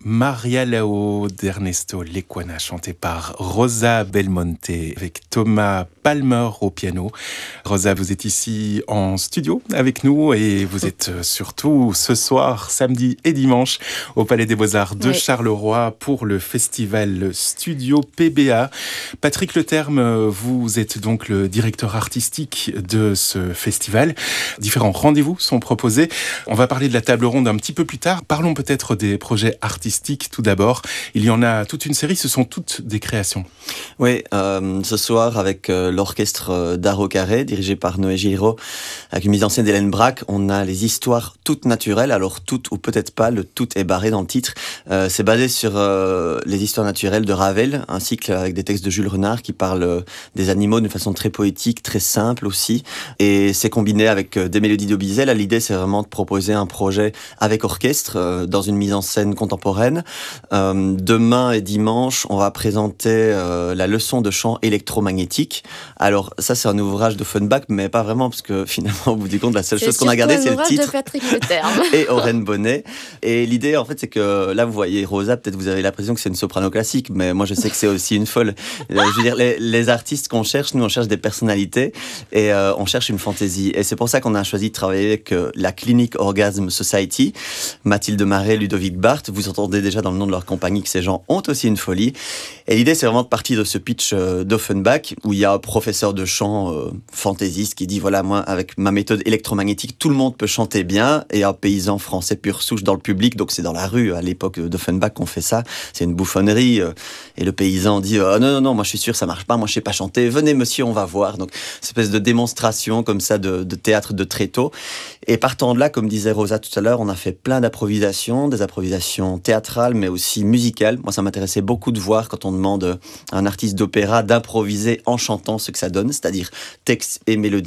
Maria Lao d'Ernesto Lecuona, chanté par Rosa Belmonte avec Thomas Palmer au piano. Rosa, vous êtes ici en studio avec nous et vous êtes surtout ce soir, samedi et dimanche au Palais des Beaux-Arts de Charleroi pour le festival Studio PBA. Patrick Leterme, vous êtes donc le directeur artistique de ce festival. Différents rendez-vous sont proposés. On va parler de la table ronde un petit peu plus tard. Parlons peut-être des projets artistiques tout d'abord. Il y en a toute une série, ce sont toutes des créations. Oui, ce soir avec l'orchestre d'Art au Carré, dirigé par Noé Giraud, avec une mise en scène d'Hélène Braque, on a les histoires toutes naturelles, alors toutes ou peut-être pas, le tout est barré dans le titre. C'est basé sur les histoires naturelles de Ravel, un cycle avec des textes de Jules Renard qui parlent des animaux d'une façon très poétique, très simple aussi, et c'est combiné avec des mélodies d'Aubizet. Là, l'idée c'est vraiment de proposer un projet avec orchestre, dans une mise en scène contemporaine. Demain et dimanche, on va présenter la leçon de chant électromagnétique. Alors ça, c'est un ouvrage de Offenbach, mais pas vraiment, parce que finalement, au bout du compte, la seule chose qu'on a gardée, c'est le titre. De Patrick Leterme. Et Oren Bonnet. Et l'idée, en fait, c'est que là, vous voyez Rosa, peut-être vous avez l'impression que c'est une soprano classique, mais moi, je sais que c'est aussi une folle. Je veux dire, les artistes qu'on cherche, nous, on cherche des personnalités et on cherche une fantaisie. Et c'est pour ça qu'on a choisi de travailler avec la Clinic Orgasm Society, Mathilde Marais, Ludovic Barthes. Vous entendez déjà dans le nom de leur compagnie que ces gens ont aussi une folie. Et l'idée, c'est vraiment de partir de ce pitch d'Offenbach, où il y a un professeur de chant fantaisiste qui dit, voilà, moi, avec ma méthode électromagnétique, tout le monde peut chanter bien, et un paysan français pur souche dans le public, donc c'est dans la rue, à l'époque d'Offenbach qu'on fait ça, c'est une bouffonnerie, et le paysan dit, non, moi je suis sûr, ça marche pas, moi je sais pas chanter, venez monsieur, on va voir. Donc, cette espèce de démonstration comme ça de théâtre de Tréteau. Et partant de là, comme disait Rosa tout à l'heure, on a fait plein d'improvisations, des improvisations théâtrales, mais aussi musicales. Moi, ça m'intéressait beaucoup de voir quand on demande à un artiste d'opéra d'improviser en chantant ce que ça donne, c'est-à-dire texte et mélodie.